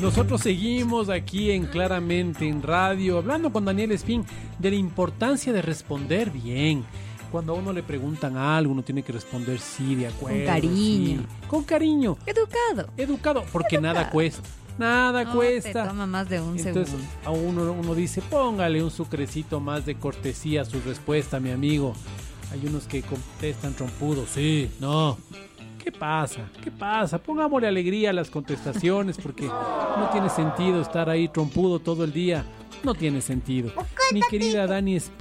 Nosotros seguimos aquí en Claramente en Radio, hablando con Daniel Espín de la importancia de responder bien. Cuando a uno le preguntan algo, uno tiene que responder sí, de acuerdo. Con cariño. Sí, con cariño. Educado. Porque nada cuesta. Nada no cuesta. Te toma más de un Entonces, segundo. a uno dice, póngale un sucrecito más de cortesía a su respuesta, mi amigo. Hay unos que contestan trompudos. Sí, no. ¿Qué pasa? Pongámosle alegría a las contestaciones porque no tiene sentido estar ahí trompudo todo el día. No tiene sentido. Mi querida Dani Espín.